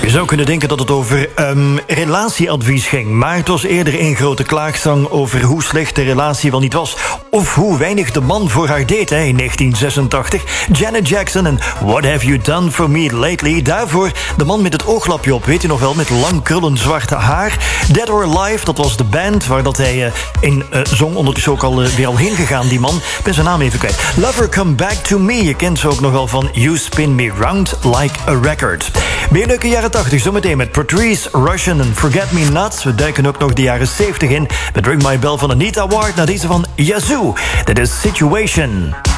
Je zou kunnen denken dat het over relatieadvies ging, maar het was eerder een grote klaagzang over hoe slecht de relatie wel niet was, of hoe weinig de man voor haar deed in 1986. Janet Jackson en What Have You Done For Me Lately. Daarvoor de man met het ooglapje op, weet je nog wel, met lang krullend zwart haar. Dead or Alive, dat was de band waar dat hij in zong, ondertussen ook weer al heen gegaan, die man. Ik ben zijn naam even kwijt. Lover Come Back To Me, je kent ze ook nog wel van You Spin Me Round Like A Record. Meer leuke jaren 80, zometeen met Patrice, Russian en Forget Me Not. We duiken ook nog de jaren 70 in met Ring My Bell van Anita Ward naar deze van Yazoo. That is Situation.